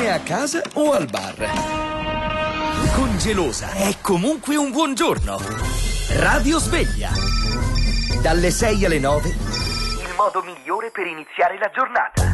bene a casa o al bar. Con Gelosa è comunque un buongiorno. Radio Sveglia. Dalle 6 alle 9. Il modo migliore per iniziare la giornata.